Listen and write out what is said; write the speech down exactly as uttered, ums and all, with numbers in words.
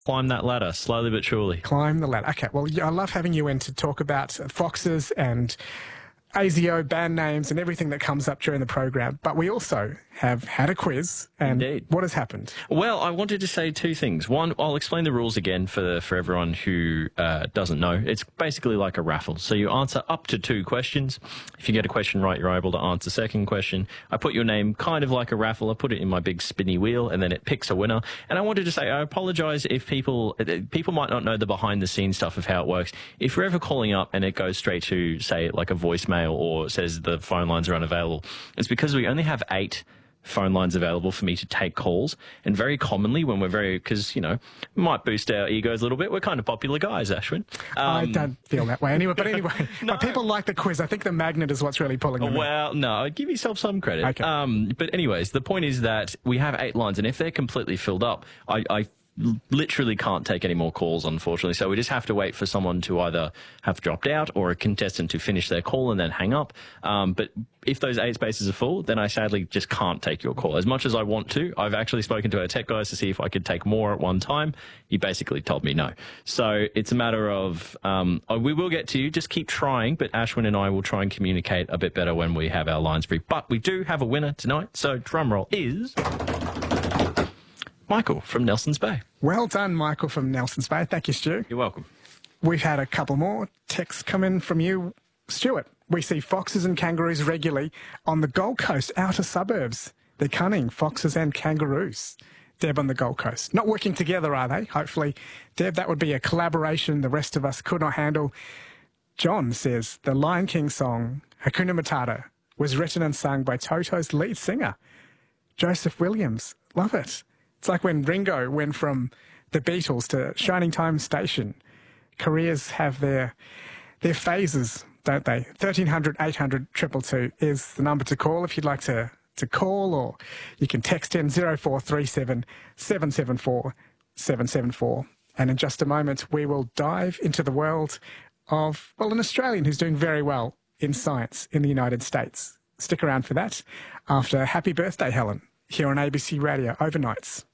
Climb that ladder, slowly but surely. Climb the ladder. Okay, well, I love having you in to talk about foxes and A S I O band names and everything that comes up during the program. But we also have had a quiz. And Indeed. What has happened? Well, I wanted to say two things. One, I'll explain the rules again for for everyone who uh, doesn't know. It's basically like a raffle. So you answer up to two questions. If you get a question right, you're able to answer second question. I put your name kind of like a raffle. I put it in my big spinny wheel, and then it picks a winner. And I wanted to say I apologize if people people might not know the behind the scenes stuff of how it works. If you're ever calling up and it goes straight to, say, like a voicemail or says the phone lines are unavailable, it's because we only have eight phone lines available for me to take calls. And very commonly when we're very, because, you know, might boost our egos a little bit. We're kind of popular guys, Ashwin. Um, I don't feel that way anyway. But anyway, no. but people like the quiz. I think the magnet is what's really pulling them in. Well, no, give yourself some credit. Okay. Um, but anyways, the point is that we have eight lines, and if they're completely filled up, I, I literally can't take any more calls, unfortunately. So we just have to wait for someone to either have dropped out or a contestant to finish their call and then hang up. Um, but if those eight spaces are full, then I sadly just can't take your call. As much as I want to, I've actually spoken to our tech guys to see if I could take more at one time. He basically told me no. So it's a matter of, um, we will get to you. Just keep trying, but Ashwin and I will try and communicate a bit better when we have our lines free. But we do have a winner tonight. So drum roll is Michael from Nelson's Bay. Well done, Michael from Nelson's Bay. Thank you, Stu. You're welcome. We've had a couple more texts come in from you, Stuart. We see foxes and kangaroos regularly on the Gold Coast outer suburbs. They're cunning, foxes and kangaroos. Deb on the Gold Coast. Not working together, are they? Hopefully. Deb, that would be a collaboration the rest of us could not handle. John says the Lion King song, Hakuna Matata, was written and sung by Toto's lead singer, Joseph Williams. Love it. It's like when Ringo went from the Beatles to Shining Time Station. Careers have their their phases, don't they? thirteen hundred, eight hundred, two two two is the number to call if you'd like to, to call, or you can text in zero four three seven, seven seven four, seven seven four. And in just a moment, we will dive into the world of, well, an Australian who's doing very well in science in the United States. Stick around for that after Happy Birthday, Helen, here on A B C Radio Overnights.